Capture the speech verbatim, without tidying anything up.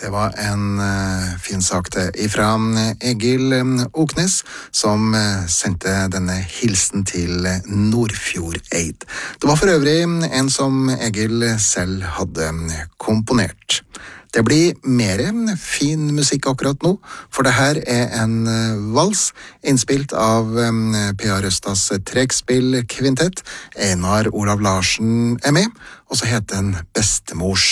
Det var en uh, fin sak det ifra Egil um, Oknes, som uh, sendte denne hilsen til Nordfjordeid. Det var for øvrig en som Egil selv hadde komponert. Det blir mer fin musikk akkurat nå, for det her er en vals innspilt av um, P A Røstas trekkspillkvintett. Einar Olav Larsen er med, og så heter den Bestemors